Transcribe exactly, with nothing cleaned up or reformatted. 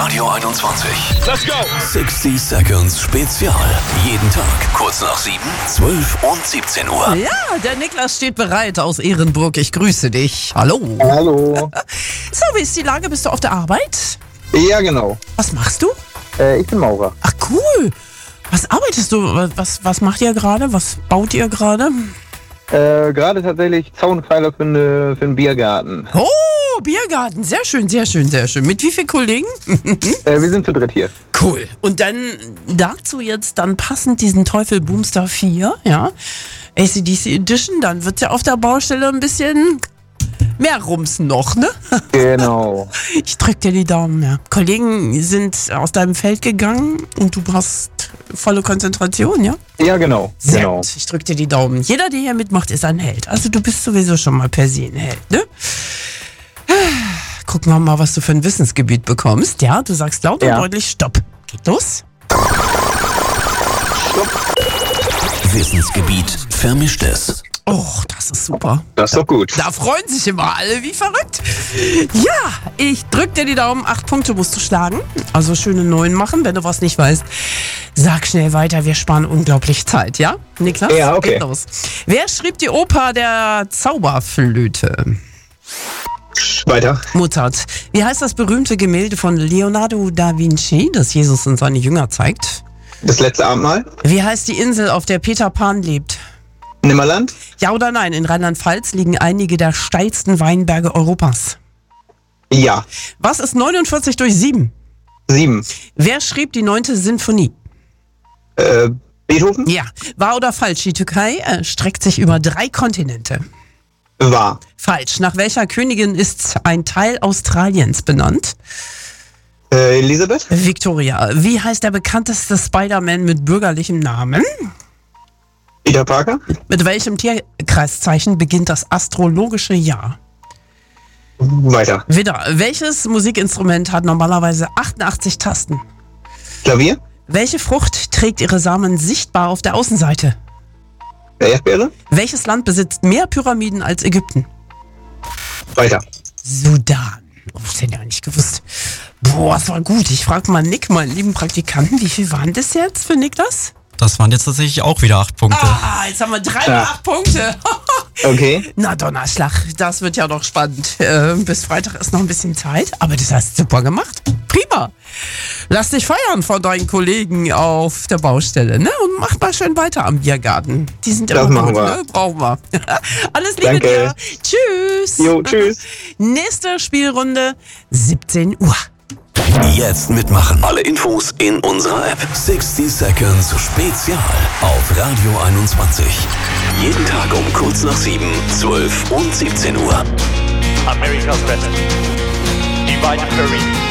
Radio einundzwanzig. Let's go! sechzig Seconds Spezial. Jeden Tag kurz nach sieben, zwölf und siebzehn Uhr. Ja, der Niklas steht bereit aus Ehrenburg. Ich grüße dich. Hallo. Hallo. So, wie ist die Lage? Bist du auf der Arbeit? Ja, genau. Was machst du? Äh, ich bin Maurer. Ach, cool. Was arbeitest du? Was, was macht ihr gerade? Was baut ihr gerade? Äh, gerade tatsächlich Zaunpfeiler für, eine, für einen Biergarten. Oh, Biergarten. Sehr schön, sehr schön, sehr schön. Mit wie vielen Kollegen? Äh, wir sind zu dritt hier. Cool. Und dann dazu jetzt dann passend diesen Teufel Boomstar vier, ja, A C D C Edition, dann wird ja auf der Baustelle ein bisschen mehr rumsen noch, ne? Genau. Ich drück dir die Daumen, ja. Kollegen sind aus deinem Feld gegangen und du hast volle Konzentration, ja? Ja, genau. Sehr genau. gut. Ich drück dir die Daumen. Jeder, der hier mitmacht, ist ein Held. Also du bist sowieso schon mal per se ein Held, ne? Gucken wir mal, was du für ein Wissensgebiet bekommst. Ja, du sagst laut und Ja. deutlich Stopp. Geht los? Wissensgebiet Vermischtes. Oh, das ist super. Das ist doch gut. Da freuen sich immer alle wie verrückt. Ja, ich drück dir die Daumen. Acht Punkte musst du schlagen. Also schöne neun machen, wenn du was nicht weißt. Sag schnell weiter, wir sparen unglaublich Zeit, ja? Niklas? Ja, okay. Geht los. Wer schrieb die Oper der Zauberflöte? Weiter. Mozart. Wie heißt das berühmte Gemälde von Leonardo da Vinci, das Jesus und seine Jünger zeigt? Das letzte Abendmahl. Wie heißt die Insel, auf der Peter Pan lebt? Nimmerland. Ja oder nein? In Rheinland-Pfalz liegen einige der steilsten Weinberge Europas. Ja. Was ist neunundvierzig durch sieben? Sieben. Wer schrieb die neunte Sinfonie? Äh, Beethoven. Ja. Wahr oder falsch? Die Türkei äh, streckt sich über drei Kontinente. Wahr. Falsch. Nach welcher Königin ist ein Teil Australiens benannt? Äh, Elisabeth. Victoria. Wie heißt der bekannteste Spider-Man mit bürgerlichem Namen? Peter Parker. Mit welchem Tierkreiszeichen beginnt das astrologische Jahr? Weiter. Widder. Welches Musikinstrument hat normalerweise achtundachtzig Tasten? Klavier. Welche Frucht trägt ihre Samen sichtbar auf der Außenseite? Äh, Erdbeere. Welches Land besitzt mehr Pyramiden als Ägypten? Weiter. Sudan. Oh, das hätte ich ja nicht gewusst. Boah, das war gut. Ich frage mal Nick, meinen lieben Praktikanten, wie viel waren das jetzt für Niklas? Das waren jetzt tatsächlich auch wieder acht Punkte. Ah, jetzt haben wir drei Ja. acht Punkte. Okay. Na Donnerschlag, das wird ja noch spannend. Äh, bis Freitag ist noch ein bisschen Zeit, aber das hast du super gemacht. Prima. Lass dich feiern von deinen Kollegen auf der Baustelle, ne? Und mach mal schön weiter am Biergarten. Die sind Das immer machen gut, wir. ne? Brauchen wir. Alles Liebe Danke. dir. Tschüss. Jo, tschüss. Nächste Spielrunde, siebzehn Uhr. Jetzt mitmachen. Alle Infos in unserer App. sechzig Seconds Spezial auf Radio einundzwanzig. Jeden Tag um kurz nach sieben, zwölf und siebzehn Uhr. America's best. Divine Curry.